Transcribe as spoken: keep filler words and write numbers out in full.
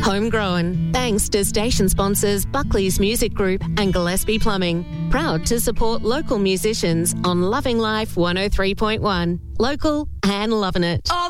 Homegrown, thanks to station sponsors Buckley's Music Group and Gillespie Plumbing. Proud to support local musicians on Loving Life one oh three point one. Local and loving it. Oh,